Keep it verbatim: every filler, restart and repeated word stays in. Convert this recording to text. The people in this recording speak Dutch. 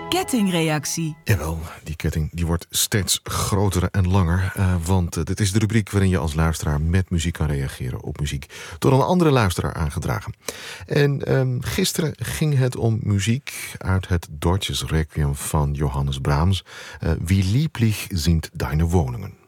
kettingreactie. Jawel, die ketting die wordt steeds groter en langer. Uh, want uh, dit is de rubriek waarin je als luisteraar met muziek kan reageren op muziek. Door een andere luisteraar aangedragen. En um, gisteren ging het om muziek uit het Deutsches Requiem van Johannes Brahms. Uh, Wie lieblich sind deine Wohnungen.